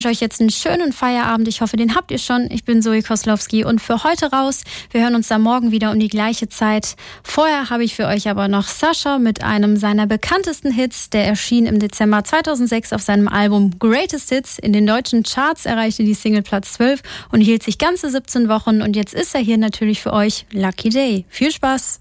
Ich wünsche euch jetzt einen schönen Feierabend. Ich hoffe, den habt ihr schon. Ich bin Zoe Koslowski und für heute raus. Wir hören uns dann morgen wieder um die gleiche Zeit. Vorher habe ich für euch aber noch Sascha mit einem seiner bekanntesten Hits. Der erschien im Dezember 2006 auf seinem Album Greatest Hits. In den deutschen Charts erreichte die Single Platz 12 und hielt sich ganze 17 Wochen. Und jetzt ist er hier natürlich für euch. Lucky Day. Viel Spaß!